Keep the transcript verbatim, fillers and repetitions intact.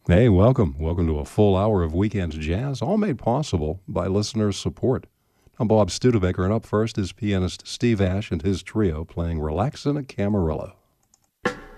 Hey, welcome. Welcome to a full hour of Weekend Jazz, all made possible by listeners' support. I'm Bob Studebaker, and up first is pianist Steve Ash and his trio playing Relaxin' a Camarillo.